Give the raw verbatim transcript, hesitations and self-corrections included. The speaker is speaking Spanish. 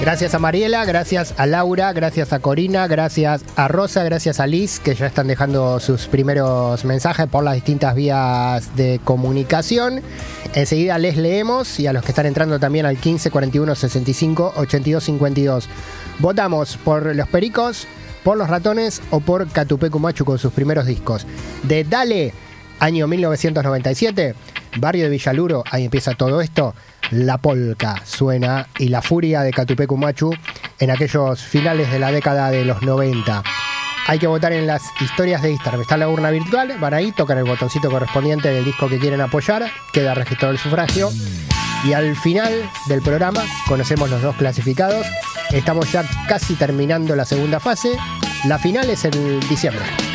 Gracias a Mariela, gracias a Laura, gracias a Corina, gracias a Rosa, gracias a Liz, que ya están dejando sus primeros mensajes por las distintas vías de comunicación. Enseguida les leemos, y a los que están entrando también al quince cuarenta y uno sesenta y cinco ochenta y dos cincuenta y dos. Votamos por Los Pericos, por Los Ratones o por Catupecu Machu con sus primeros discos. De Dale, año mil novecientos noventa y siete, barrio de Villaluro, ahí empieza todo esto. La polca suena y la furia de Catupecu Machu en aquellos finales de la década de los noventa. Hay que votar en las historias de Instagram. Está la urna virtual, van ahí, tocan el botoncito correspondiente del disco que quieren apoyar, queda registrado el sufragio y al final del programa conocemos los dos clasificados. Estamos ya casi terminando la segunda fase. La final es en diciembre.